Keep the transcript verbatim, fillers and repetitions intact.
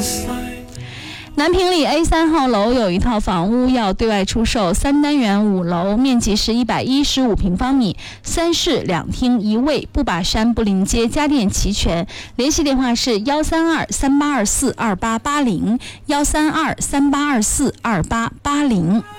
南平里 A 三号楼有一套房屋要对外出售，三单元五楼，面积是一百一十五平方米，三室两厅一卫，不把山不临街，家电齐全。联系电话是幺三二三八二四二八八零，幺三二三八二四二八八零。